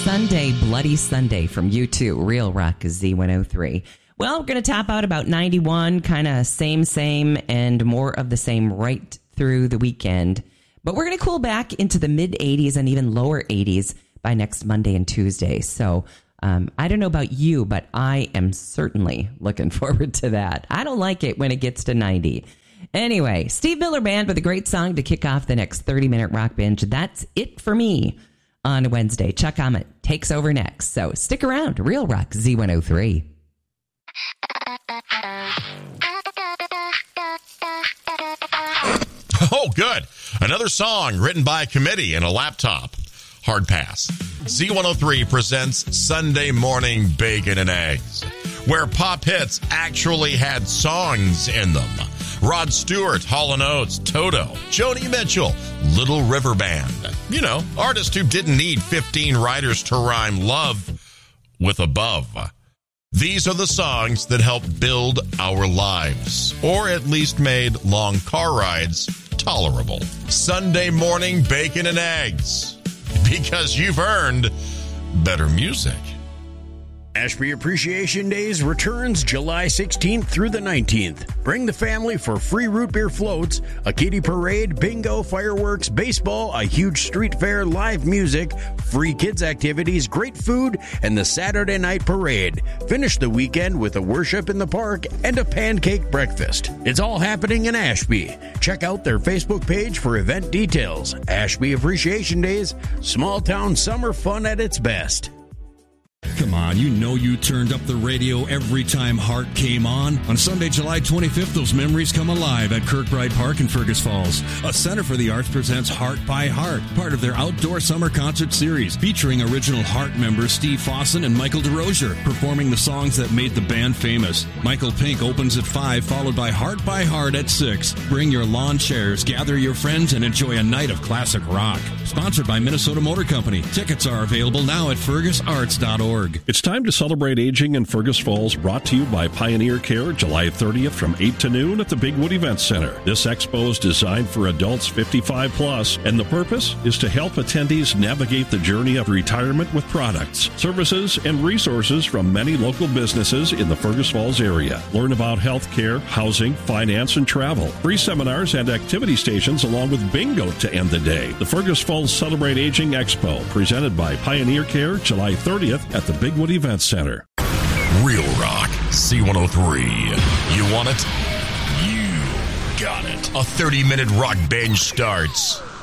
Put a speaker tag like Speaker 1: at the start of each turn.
Speaker 1: Sunday, Bloody Sunday from U2, Real Rock Z103. Well, we're going to tap out about 91, kind of same, and more of the same right through the weekend. But we're going to cool back into the mid-80s and even lower 80s by next Monday and Tuesday. So I don't know about you, but I am certainly looking forward to that. I don't like it when it gets to 90. Anyway, Steve Miller Band with a great song to kick off the next 30-minute rock binge. That's it for me on Wednesday. Chuck Emmett takes over next. So stick around. Real Rock Z103.
Speaker 2: Oh, good. Another song written by a committee and a laptop. Hard pass. Z103 presents Sunday Morning Bacon and Eggs, where pop hits actually had songs in them. Rod Stewart, Hall & Oates, Toto, Joni Mitchell, Little River Band. You know, artists who didn't need 15 writers to rhyme love with above. These are the songs that helped build our lives, or at least made long car rides tolerable. Sunday Morning Bacon and Eggs, because you've earned better music.
Speaker 3: Ashby Appreciation Days returns July 16th through the 19th. Bring the family for free root beer floats, a kiddie parade, bingo, fireworks, baseball, a huge street fair, live music, free kids activities, great food, and the Saturday night parade. Finish the weekend with a worship in the park and a pancake breakfast. It's all happening in Ashby. Check out their Facebook page for event details. Ashby Appreciation Days, small town summer fun at its best.
Speaker 4: Come on, you know you turned up the radio every time Heart came on. On Sunday, July 25th, those memories come alive at Kirkbride Park in Fergus Falls. A Center for the Arts presents Heart by Heart, part of their outdoor summer concert series, featuring original Heart members Steve Fossen and Michael DeRosier, performing the songs that made the band famous. Michael Pink opens at 5, followed by Heart at 6. Bring your lawn chairs, gather your friends, and enjoy a night of classic rock. Sponsored by Minnesota Motor Company. Tickets are available now at fergusarts.org.
Speaker 5: It's time to celebrate aging in Fergus Falls, brought to you by Pioneer Care, July 30th from 8 to noon at the Bigwood Event Center. This expo is designed for adults 55 plus, and the purpose is to help attendees navigate the journey of retirement with products, services, and resources from many local businesses in the Fergus Falls area. Learn about health care, housing, finance, and travel. Free seminars and activity stations along with bingo to end the day. The Fergus Falls Celebrate Aging Expo, presented by Pioneer Care, July 30th at the Bigwood Event Center.
Speaker 2: Real Rock C103. You want it? You got it. A 30-minute rock binge starts